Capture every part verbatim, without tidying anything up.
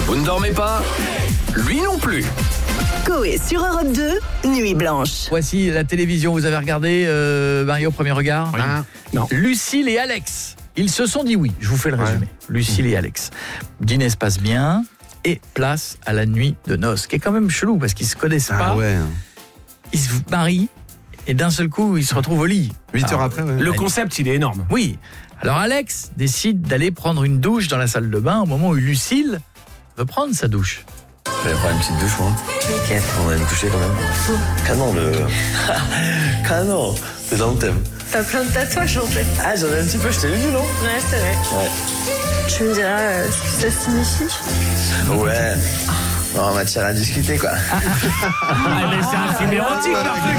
Vous ne dormez pas? Lui non plus. Coé sur Europe deux, Nuit Blanche. Voici la télévision, vous avez regardé euh, Mario, premier regard? Oui. Ah, non. Lucille et Alex, ils se sont dit oui, je vous fais le résumé. Ouais. Lucille et Alex, dîner se passe bien et place à la nuit de noces, qui est quand même chelou parce qu'ils se connaissent ah, pas. Ouais. Ils se marient et d'un seul coup, ils se retrouvent au lit. huit heures après, ouais. Le concept, il est énorme. Oui. Alors Alex décide d'aller prendre une douche dans la salle de bain au moment où Lucille veut prendre sa douche. J'allais prendre une petite douche, moi. Ok. On allait me coucher quand même. Canon, le... Canon, c'est dans le thème. T'as plein de tatouages en fait. Ah, j'en ai un petit peu, je t'ai vu, non? Ouais, c'est vrai. Ouais. Tu me diras euh, ce que ça signifie? Ouais. Non, matière à discuter, quoi. Ah, mais c'est un film érotique,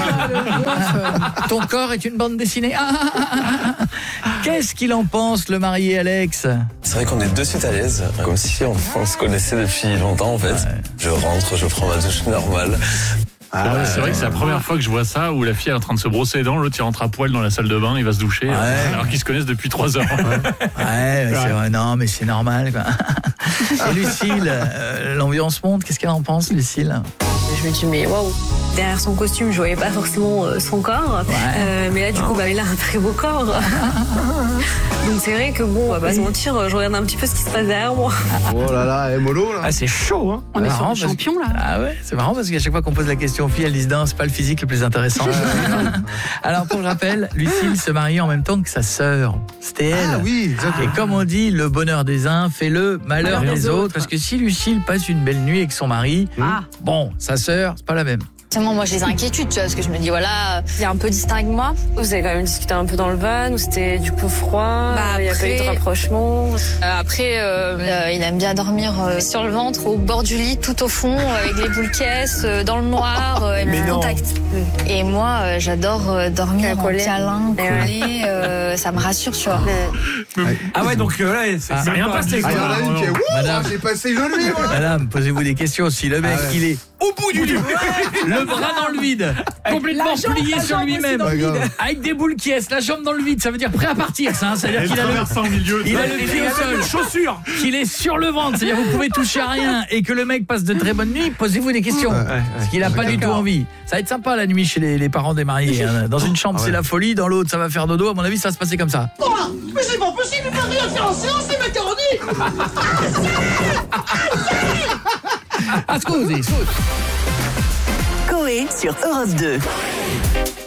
Ton corps est une bande dessinée. Ah, ah, ah, ah. Qu'est-ce qu'il en pense, le marié Alex? C'est vrai qu'on est de suite à l'aise, comme si on, on se connaissait depuis longtemps, en fait. Ouais. Je rentre, je prends ma douche normale. Ah, c'est, vrai, c'est vrai que c'est la première fois que je vois ça où la fille est en train de se brosser les dents, l'autre il rentre à poil dans la salle de bain, il va se doucher, ouais. alors qu'ils se connaissent depuis trois heures. Ouais, ouais, c'est vrai. Non, mais c'est normal, quoi. Et Lucille, euh, l'ambiance monte, qu'est-ce qu'elle en pense, Lucille? Je me dis, mais waouh, derrière son costume, je voyais pas forcément euh, son corps, ouais. euh, mais là, du coup, bah, il a un très beau corps. Donc c'est vrai que bon, on va pas se mentir, je regarde un petit peu ce qui se passe derrière moi. Oh là là, et mollo là. Ah, c'est chaud, hein. On est sur un champion que... là. Ah ouais, c'est marrant parce qu'à chaque fois qu'on pose la question aux filles, elles disent non, c'est pas le physique le plus intéressant. Alors pour rappel, Lucille se marie en même temps que sa sœur. C'était elle. Ah oui, exactement. Et comme on dit, le bonheur des uns fait le malheur des, des autres. autres. Parce que si Lucille passe une belle nuit avec son mari, ah. bon, sa sœur, c'est pas la même. Moi, j'ai des inquiétudes, tu vois, parce que je me dis, voilà, il est un peu distinct avec moi. Vous avez quand même discuté un peu dans le van, où c'était du coup froid, bah, il n'y a pas eu de rapprochement. Euh, après, euh, euh, il aime bien dormir euh, sur le ventre, au bord du lit, tout au fond, avec les boules caisses, euh, dans le noir, euh, et mon contact. Et moi, euh, j'adore euh, dormir en câlin, collé, euh, ça me rassure, tu vois. Ah ouais, donc euh, là, c'est, ah, c'est rien passé. Ah, il y en a une qui est, ouh, madame, j'ai passé une nuit, voilà. Madame, posez-vous des questions. Si le mec, ah ouais. il est au bout du lit, le bras dans le vide, complètement jambe, plié sur lui-même, avec des boules qui est, la jambe dans le vide, ça veut dire prêt à partir, ça. Hein, c'est-à-dire qu'il a le, au milieu, il a le pied au sol, chaussures, qu'il est sur le ventre, c'est-à-dire vous pouvez toucher à rien et que le mec passe de très bonnes nuits. Posez-vous des questions, ouais, ouais, parce qu'il a pas du tout envie. Ça va être sympa la nuit chez les, les parents des mariés. Hein. Dans une chambre, ah ouais. c'est la folie, dans l'autre, ça va faire dodo. À mon avis, ça va se passer comme ça. Oh, mais c'est pas possible, il peut rien faire en séance, c'est macaroni. Ah, scusi, scusi. Coé sur Europe deux.